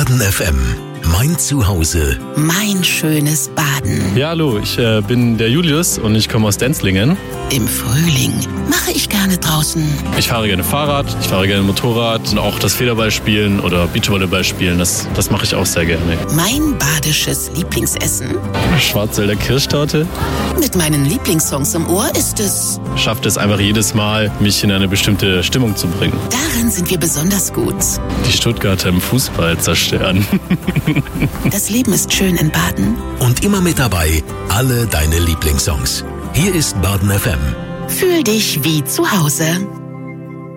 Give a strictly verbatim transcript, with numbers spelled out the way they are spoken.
Baden F M. Mein Zuhause. Mein schönes Baden. Ja, hallo, ich äh, bin der Julius und ich komme aus Denzlingen. Im Frühling mache ich gerne draußen. Ich fahre gerne Fahrrad, ich fahre gerne Motorrad und auch das Federball spielen oder Beachvolleyball spielen, das, das mache ich auch sehr gerne. Mein badisches Lieblingsessen? Schwarzwälder Kirschtorte. Mit meinen Lieblingssongs im Ohr ist es... Schafft es einfach jedes Mal, mich in eine bestimmte Stimmung zu bringen. Darin sind wir besonders gut. Die Stuttgarter im Fußball zerstören. Das Leben ist schön in Baden. Und immer mit dabei alle deine Lieblingssongs. Hier ist Baden F M. Fühl dich wie zu Hause.